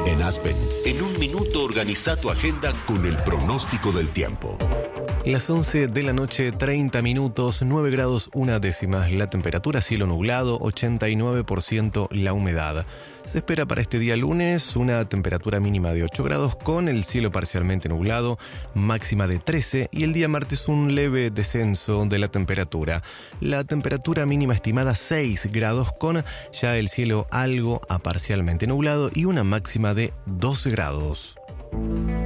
En Aspen, en un minuto organiza tu agenda con el pronóstico del tiempo. Las 11 de la noche, 30 minutos, 9 grados 1 décimas la temperatura, cielo nublado, 89% la humedad. Se espera para este día lunes una temperatura mínima de 8 grados con el cielo parcialmente nublado, máxima de 13, y el día martes un leve descenso de la temperatura. La temperatura mínima estimada 6 grados con ya el cielo algo a parcialmente nublado y una máxima de 12 grados.